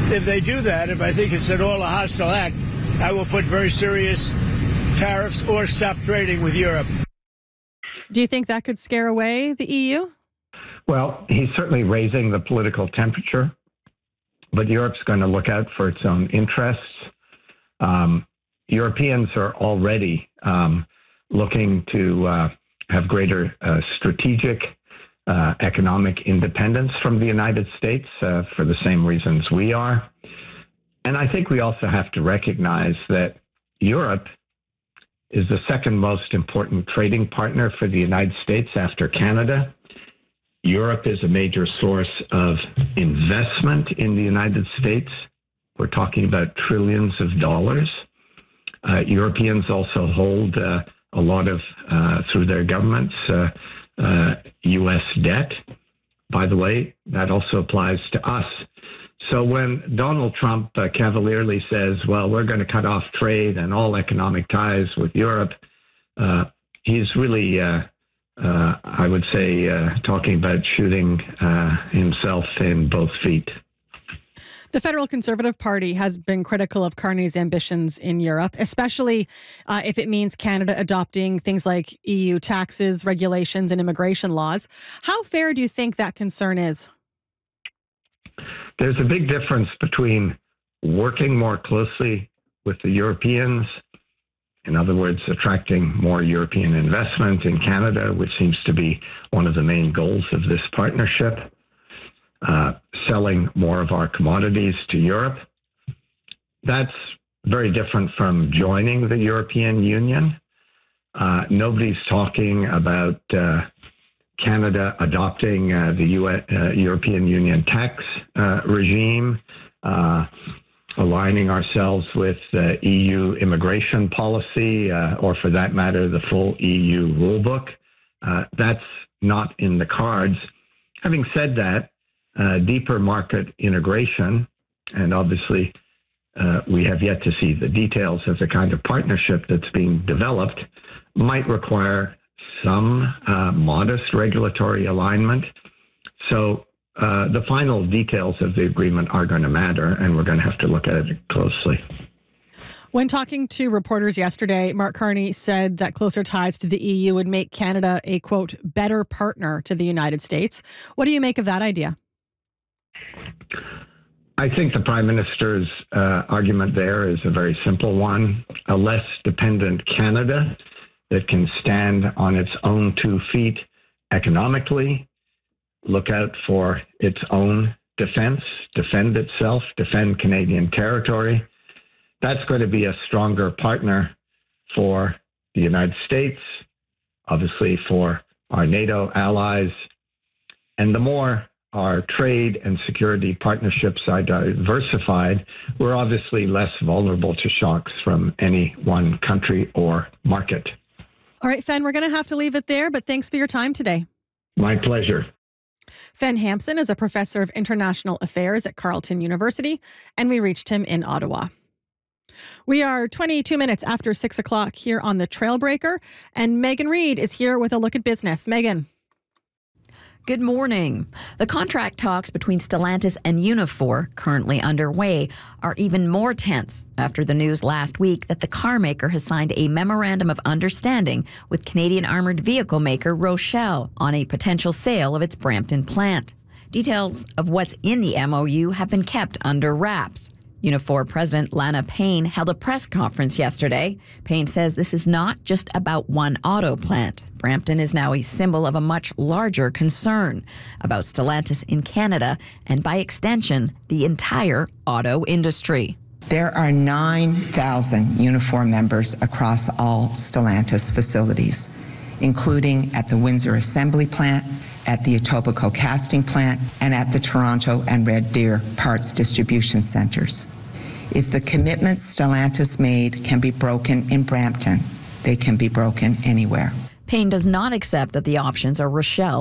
if they do that, if I think it's at all a hostile act, I will put very serious tariffs or stop trading with Europe. Do you think that could scare away the EU? Well, he's certainly raising the political temperature, but Europe's going to look out for its own interests. Europeans are already looking to have greater strategic economic independence from the United States for the same reasons we are. And I think we also have to recognize that Europe is the second most important trading partner for the United States after Canada. Europe is a major source of investment in the United States. We're talking about trillions of dollars. Europeans also hold a lot of, through their governments, U.S. debt. By the way, that also applies to us. So when Donald Trump cavalierly says, well, we're going to cut off trade and all economic ties with Europe, he's really, I would say, talking about shooting himself in both feet. The Federal Conservative Party has been critical of Carney's ambitions in Europe, especially if it means Canada adopting things like EU taxes, regulations, and immigration laws. How fair do you think that concern is? There's a big difference between working more closely with the Europeans, in other words, attracting more European investment in Canada, which seems to be one of the main goals of this partnership, selling more of our commodities to Europe. That's very different from joining the European Union. Nobody's talking about Canada adopting the European Union tax regime, aligning ourselves with EU immigration policy, or for that matter, the full EU rulebook. That's not in the cards. Having said that, deeper market integration, and obviously we have yet to see the details of the kind of partnership that's being developed, might require some modest regulatory alignment. So the final details of the agreement are going to matter, and we're going to have to look at it closely. When talking to reporters yesterday, Mark Carney said that closer ties to the EU would make Canada a, quote, better partner to the United States. What do you make of that idea? I think the Prime Minister's argument there is a very simple one. A less dependent Canada that can stand on its own 2 feet economically, look out for its own defense, defend itself, defend Canadian territory. That's going to be a stronger partner for the United States, obviously for our NATO allies. And the more our trade and security partnerships are diversified, we're obviously less vulnerable to shocks from any one country or market. All right, Fen, we're going to have to leave it there, but thanks for your time today. My pleasure. Fen Hampson is a professor of international affairs at Carleton University, and we reached him in Ottawa. We are 22 minutes after 6 o'clock here on The Trailbreaker, and Megan Reid is here with a look at business. Megan. Good morning. The contract talks between Stellantis and Unifor, currently underway, are even more tense after the news last week that the car maker has signed a memorandum of understanding with Canadian armored vehicle maker Rochelle on a potential sale of its Brampton plant. Details of what's in the MOU have been kept under wraps. Unifor President Lana Payne held a press conference yesterday. Payne says this is not just about one auto plant. Brampton is now a symbol of a much larger concern about Stellantis in Canada and, by extension, the entire auto industry. There are 9,000 Unifor members across all Stellantis facilities, including at the Windsor Assembly Plant, at the Etobicoke Casting Plant, and at the Toronto and Red Deer Parts Distribution Centers. If the commitments Stellantis made can be broken in Brampton, they can be broken anywhere. Payne does not accept that the options are Rochelle